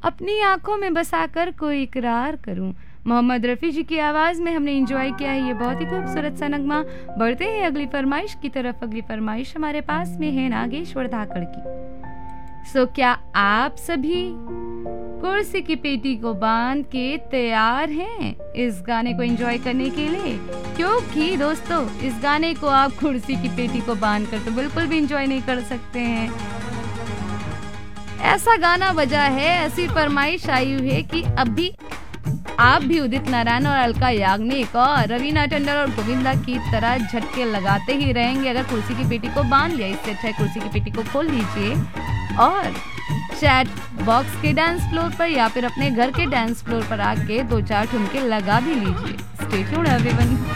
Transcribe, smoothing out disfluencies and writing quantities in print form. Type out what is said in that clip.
अपनी आंखों में बसाकर कोई इकरार करूं। मोहम्मद रफ़ी जी की आवाज़ में हमने एंजॉय किया है ये बहुत ही खूबसूरत सा नगमा। बढ़ते हैं अगली फरमाइश की तरफ। अगली फरमाइश हमारे पास में है नागेश्वर धाकड़ की। सो क्या आप सभी कुर्सी की पेटी को बांध के तैयार हैं इस गाने को एंजॉय करने के लिए? क्योंकि दोस्तों इस गाने को आप कुर्सी की पेटी को बांध कर तो बिल्कुल भी एंजॉय नहीं कर सकते हैं। ऐसा गाना बजा है, ऐसी फरमाइश आई हुई है कि अभी आप भी उदित नारायण और अलका याग्निक और रवीना टंडन और गोविंदा की तरह झटके लगाते ही रहेंगे अगर कुर्सी की पेटी को बांध लिया। इससे अच्छा है कुर्सी की पेटी को खोल लीजिए और चैट बॉक्स के डांस फ्लोर पर या फिर अपने घर के डांस फ्लोर पर आके 2-4 ठुमके लगा भी लीजिए। Stay tuned everyone.